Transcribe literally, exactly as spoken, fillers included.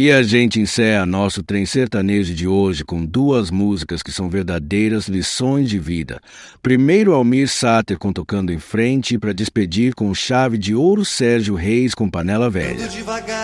E a gente encerra nosso trem sertanejo de hoje com duas músicas que são verdadeiras lições de vida. Primeiro, Almir Sater com Tocando em Frente, para despedir com chave de ouro Sérgio Reis com Panela Velha.